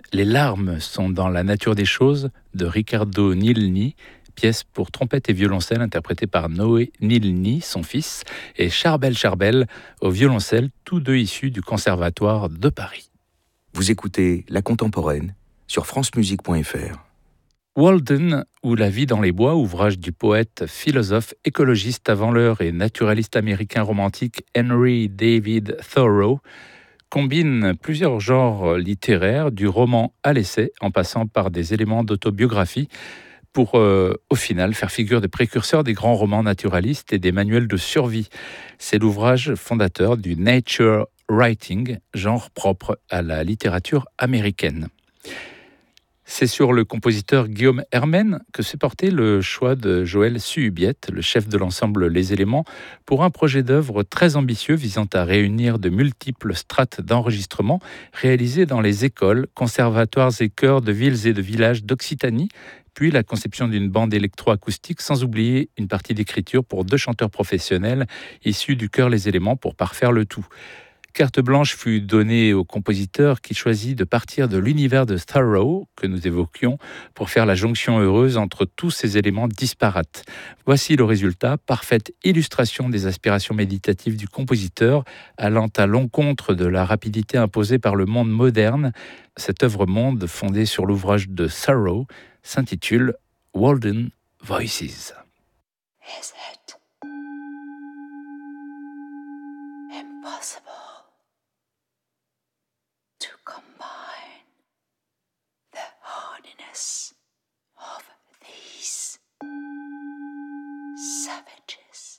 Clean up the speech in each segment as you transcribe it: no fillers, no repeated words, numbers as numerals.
Les larmes sont dans la nature des choses de Riccardo Nilni, pièce pour trompette et violoncelle interprétée par Noé Nilni, son fils, et Charbel Charbel au violoncelle, tous deux issus du Conservatoire de Paris. Vous écoutez La Contemporaine sur francemusique.fr. Walden ou La vie dans les bois, ouvrage du poète, philosophe, écologiste avant l'heure et naturaliste américain romantique Henry David Thoreau, combine plusieurs genres littéraires, du roman à l'essai, en passant par des éléments d'autobiographie, pour au final faire figure de précurseur des grands romans naturalistes et des manuels de survie. C'est l'ouvrage fondateur du nature writing, genre propre à la littérature américaine. C'est sur le compositeur Guillaume Hermen que s'est porté le choix de Joël Suhubiette, le chef de l'ensemble Les Éléments, pour un projet d'œuvre très ambitieux visant à réunir de multiples strates d'enregistrement réalisées dans les écoles, conservatoires et chœurs de villes et de villages d'Occitanie, puis la conception d'une bande électroacoustique, sans oublier une partie d'écriture pour 2 chanteurs professionnels issus du chœur Les Éléments pour parfaire le tout. Carte blanche fut donnée au compositeur qui choisit de partir de l'univers de Thoreau, que nous évoquions, pour faire la jonction heureuse entre tous ces éléments disparates. Voici le résultat, parfaite illustration des aspirations méditatives du compositeur, allant à l'encontre de la rapidité imposée par le monde moderne. Cette œuvre monde, fondée sur l'ouvrage de Thoreau, s'intitule Walden Voices. Is it impossible to combine the hardiness of these savages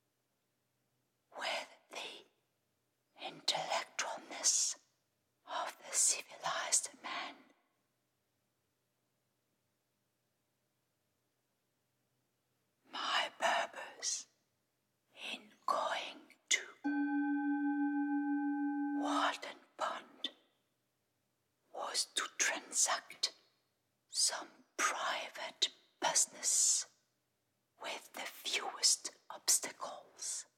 with the intellectualness of the civilized man? My purpose in going to Walden Pond was to transact some private business with the fewest obstacles.